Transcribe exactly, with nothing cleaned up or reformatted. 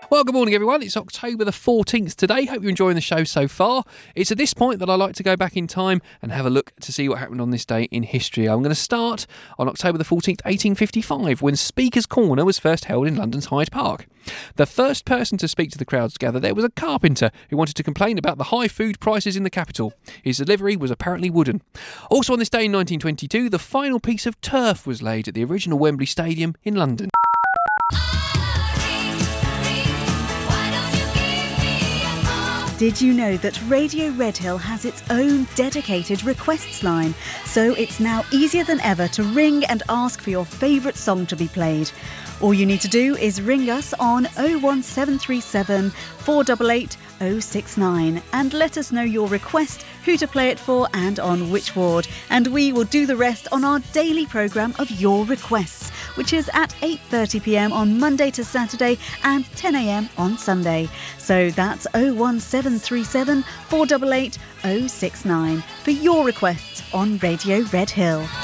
Well, good morning, everyone. It's October the fourteenth today. Hope you're enjoying the show so far. It's at this point that I like to go back in time and have a look to see what happened on this day in history. I'm going to start on October the fourteenth, eighteen fifty-five, when Speaker's Corner was first held in London's Hyde Park. The first person to speak to the crowds gathered there was a carpenter who wanted to complain about the high food prices in the capital. His delivery was apparently wooden. Also on this day in nineteen twenty-two, the final piece of turf was laid at the original Wembley Stadium in London. Did you know that Radio Redhill has its own dedicated requests line? So it's now easier than ever to ring and ask for your favourite song to be played. All you need to do is ring us on oh one seven three seven, four eight eight, oh six nine and let us know your request, who to play it for and on which ward. And we will do the rest on our daily programme of Your Requests, which is at eight thirty p m on Monday to Saturday and ten a m on Sunday. So that's oh one seven three seven, four eight eight, oh six nine for your requests on Radio Redhill.